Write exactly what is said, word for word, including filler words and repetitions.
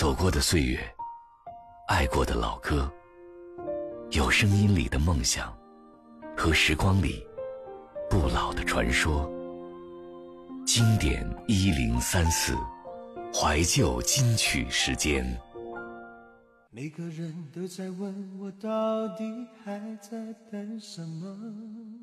走过的岁月，爱过的老歌，有声音里的梦想和时光里不老的传说。经典一零三四，怀旧金曲时间。 每个人都在问我到底还在等什么，